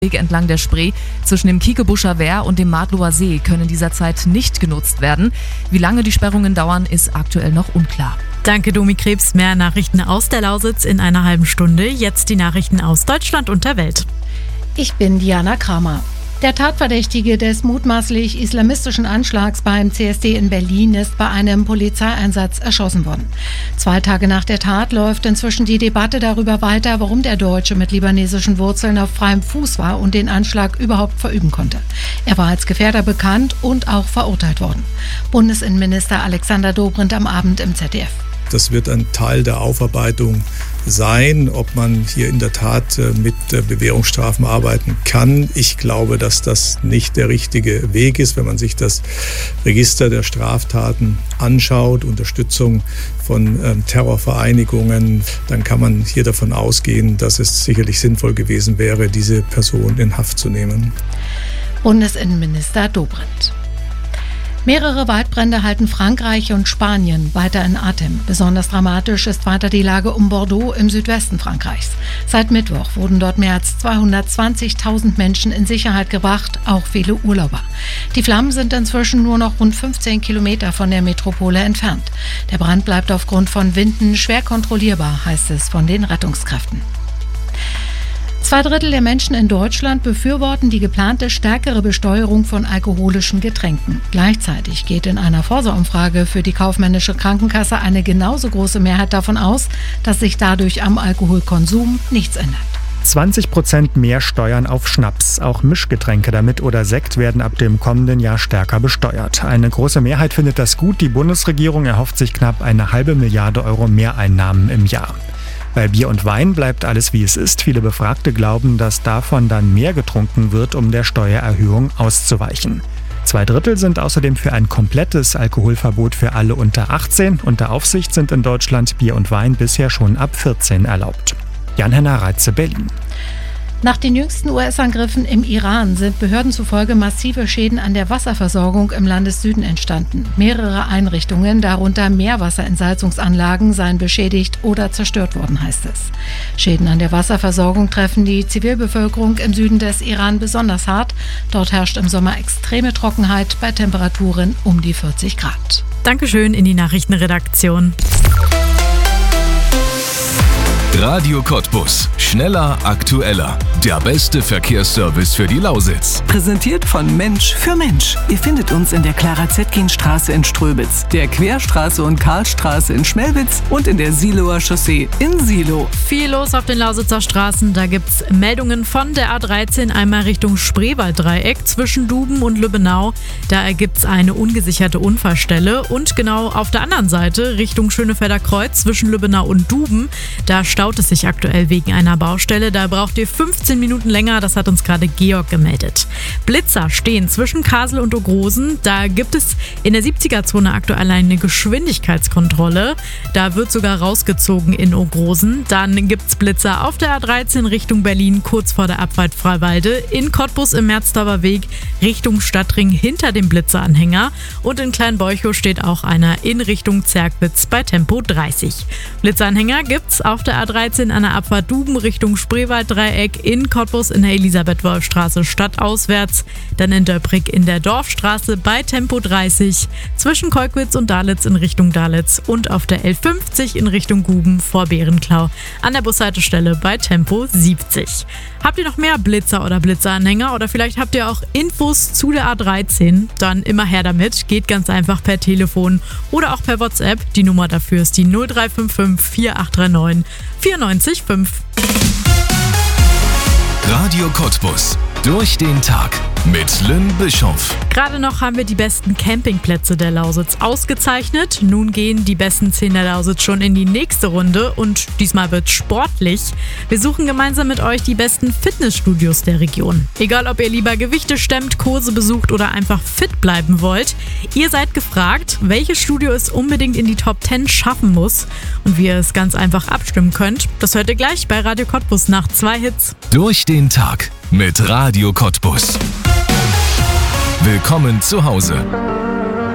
Weg entlang der Spree zwischen dem Kiekebuscher Wehr und dem Madlower See können derzeit nicht genutzt werden. Wie lange die Sperrungen dauern, ist aktuell noch unklar. Danke, Domi Krebs. Mehr Nachrichten aus der Lausitz in einer halben Stunde. Jetzt die Nachrichten aus Deutschland und der Welt. Ich bin Diana Kramer. Der Tatverdächtige des mutmaßlich islamistischen Anschlags beim CSD in Berlin ist bei einem Polizeieinsatz erschossen worden. 2 Tage nach der Tat läuft inzwischen die Debatte darüber weiter, warum der Deutsche mit libanesischen Wurzeln auf freiem Fuß war und den Anschlag überhaupt verüben konnte. Er war als Gefährder bekannt und auch verurteilt worden. Bundesinnenminister Alexander Dobrindt am Abend im ZDF. Das wird ein Teil der Aufarbeitung sein, ob man hier in der Tat mit Bewährungsstrafen arbeiten kann. Ich glaube, dass das nicht der richtige Weg ist, wenn man sich das Register der Straftaten anschaut, Unterstützung von Terrorvereinigungen, dann kann man hier davon ausgehen, dass es sicherlich sinnvoll gewesen wäre, diese Person in Haft zu nehmen. Bundesinnenminister Dobrindt. Mehrere Waldbrände halten Frankreich und Spanien weiter in Atem. Besonders dramatisch ist weiter die Lage um Bordeaux im Südwesten Frankreichs. Seit Mittwoch wurden dort mehr als 220.000 Menschen in Sicherheit gebracht, auch viele Urlauber. Die Flammen sind inzwischen nur noch rund 15 Kilometer von der Metropole entfernt. Der Brand bleibt aufgrund von Winden schwer kontrollierbar, heißt es von den Rettungskräften. 2/3 der Menschen in Deutschland befürworten die geplante stärkere Besteuerung von alkoholischen Getränken. Gleichzeitig geht in einer Forsa-Umfrage für die kaufmännische Krankenkasse eine genauso große Mehrheit davon aus, dass sich dadurch am Alkoholkonsum nichts ändert. 20% mehr Steuern auf Schnaps. Auch Mischgetränke damit oder Sekt werden ab dem kommenden Jahr stärker besteuert. Eine große Mehrheit findet das gut. Die Bundesregierung erhofft sich knapp 1,5 Milliarde Euro Mehreinnahmen im Jahr. Bei Bier und Wein bleibt alles wie es ist. Viele Befragte glauben, dass davon dann mehr getrunken wird, um der Steuererhöhung auszuweichen. 2/3 sind außerdem für ein komplettes Alkoholverbot für alle unter 18. Unter Aufsicht sind in Deutschland Bier und Wein bisher schon ab 14 erlaubt. Jan-Henner Reitze, Berlin. Nach den jüngsten US-Angriffen im Iran sind Behörden zufolge massive Schäden an der Wasserversorgung im Landessüden entstanden. Mehrere Einrichtungen, darunter Meerwasserentsalzungsanlagen, seien beschädigt oder zerstört worden, heißt es. Schäden an der Wasserversorgung treffen die Zivilbevölkerung im Süden des Iran besonders hart. Dort herrscht im Sommer extreme Trockenheit bei Temperaturen um die 40 Grad. Dankeschön in die Nachrichtenredaktion. Radio Cottbus. Schneller, aktueller. Der beste Verkehrsservice für die Lausitz. Präsentiert von Mensch für Mensch. Ihr findet uns in der Clara-Zetkin-Straße in Ströbitz, der Querstraße und Karlstraße in Schmelwitz und in der Siloer Chaussee in Silo. Viel los auf den Lausitzer Straßen. Da gibt's Meldungen von der A13 einmal Richtung Spreewalddreieck zwischen Duben und Lübbenau. Da ergibt's eine ungesicherte Unfallstelle. Und genau auf der anderen Seite Richtung Schönefelder Kreuz zwischen Lübbenau und Duben. Da staut es sich aktuell wegen einer Baustelle. Da braucht ihr 15 Minuten länger. Das hat uns gerade Georg gemeldet. Blitzer stehen zwischen Kasel und Ogrosen. Da gibt es in der 70er-Zone aktuell eine Geschwindigkeitskontrolle. Da wird sogar rausgezogen in Ogrosen. Dann gibt's Blitzer auf der A13 Richtung Berlin, kurz vor der Abfahrt Freiwalde. In Cottbus im Merzdorfer Weg Richtung Stadtring hinter dem Blitzeranhänger. Und in Kleinbeuchow steht auch einer in Richtung Zerkwitz bei Tempo 30. Blitzeranhänger gibt's auf der A13 an der Abfahrt Duben Richtung Spreewalddreieck, in Cottbus in der Elisabeth-Wolf-Straße stadtauswärts, dann in Döprig in der Dorfstraße bei Tempo 30, zwischen Kolkwitz und Dalitz in Richtung Dalitz und auf der L50 in Richtung Guben vor Bärenklau an der Bushaltestelle bei Tempo 70. Habt ihr noch mehr Blitzer oder Blitzeranhänger oder vielleicht habt ihr auch Infos zu der A13? Dann immer her damit, geht ganz einfach per Telefon oder auch per WhatsApp. Die Nummer dafür ist die 0355 4839 94,5. Radio Cottbus. Durch den Tag mit Lynn Bischoff. Gerade noch haben wir die besten Campingplätze der Lausitz ausgezeichnet. Nun gehen die besten 10 der Lausitz schon in die nächste Runde und diesmal wird sportlich. Wir suchen gemeinsam mit euch die besten Fitnessstudios der Region. Egal, ob ihr lieber Gewichte stemmt, Kurse besucht oder einfach fit bleiben wollt. Ihr seid gefragt, welches Studio es unbedingt in die Top 10 schaffen muss und wie ihr es ganz einfach abstimmen könnt. Das hört ihr gleich bei Radio Cottbus nach 2 Hits. Durch den Tag mit Radio Cottbus. Willkommen zu Hause.